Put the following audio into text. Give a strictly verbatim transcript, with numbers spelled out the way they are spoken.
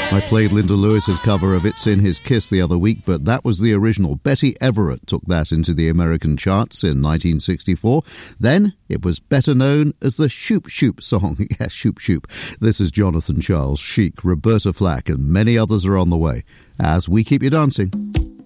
I played Linda Lewis's cover of It's in His Kiss the other week, but that was the original. Betty Everett took that into the American charts in nineteen sixty-four. Then it was better known as the Shoop Shoop song. Yes, Shoop Shoop. This is Jonathan Charles, Chic, Roberta Flack, and many others are on the way as we keep you dancing.